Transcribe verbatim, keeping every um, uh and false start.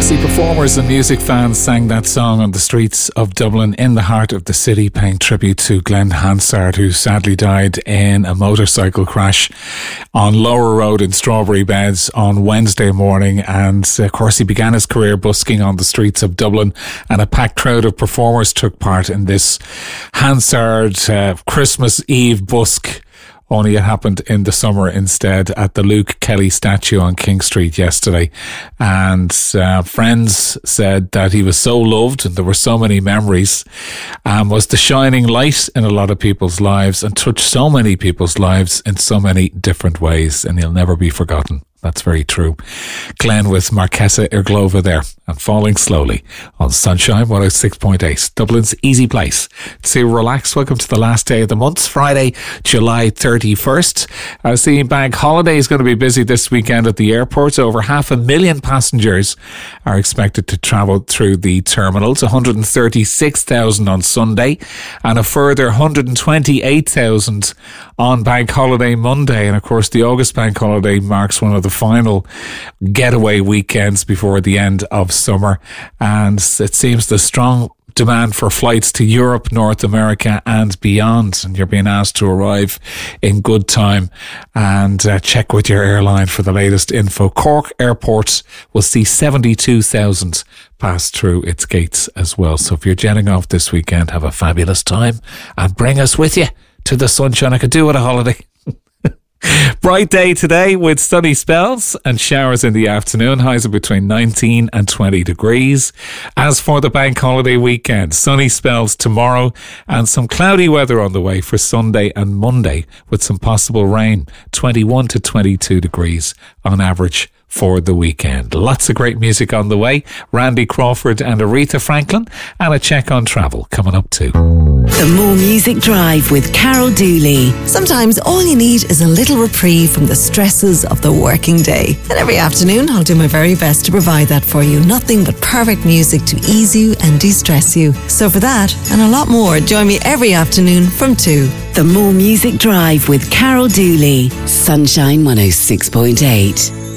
Corsi performers and music fans sang that song on the streets of Dublin in the heart of the city, paying tribute to Glenn Hansard, who sadly died in a motorcycle crash on Lower Road in Strawberry Beds on Wednesday morning. And uh, Corsi began his career busking on the streets of Dublin, and a packed crowd of performers took part in this Hansard uh, Christmas Eve busk. Only it happened in the summer instead at the Luke Kelly statue on King Street yesterday. And uh, friends said that he was so loved and there were so many memories, and was the shining light in a lot of people's lives and touched so many people's lives in so many different ways, and he'll never be forgotten. That's very true. Glenn with Marquesa Irglova there, and Falling Slowly on Sunshine one oh six point eight, Dublin's easy place to relax. Welcome to the last day of the month, Friday, July thirty-first. As the bank holiday is going to be busy this weekend at the airports, over half a million passengers are expected to travel through the terminals, one hundred thirty-six thousand on Sunday, and a further one hundred twenty-eight thousand on Bank Holiday Monday. And of course, the August Bank Holiday marks one of the final getaway weekends before the end of summer, and it seems the strong demand for flights to Europe, North America and beyond, and you're being asked to arrive in good time and uh, check with your airline for the latest info. Cork Airport will see seventy-two thousand pass through its gates as well. So if you're jetting off this weekend, have a fabulous time and bring us with you to the sunshine. I could do with a holiday. Bright day today with sunny spells and showers in the afternoon. Highs are between nineteen and twenty degrees. As for the bank holiday weekend, sunny spells tomorrow and some cloudy weather on the way for Sunday and Monday with some possible rain. twenty-one to twenty-two degrees on average for the weekend. Lots of great music on the way. Randy Crawford and Aretha Franklin, and a check on travel coming up too. The More Music Drive with Carol Dooley. Sometimes all you need is a little reprieve from the stresses of the working day. And every afternoon I'll do my very best to provide that for you. Nothing but perfect music to ease you and de-stress you. So for that and a lot more, join me every afternoon from two. The More Music Drive with Carol Dooley. Sunshine one oh six point eight.